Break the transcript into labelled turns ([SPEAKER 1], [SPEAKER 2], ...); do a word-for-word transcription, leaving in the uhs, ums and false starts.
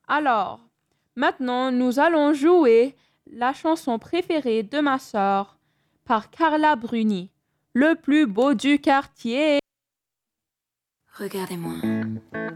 [SPEAKER 1] Alors, maintenant, nous allons jouer la chanson préférée de ma sœur par Carla Bruni, le plus beau du quartier.
[SPEAKER 2] Regardez-moi.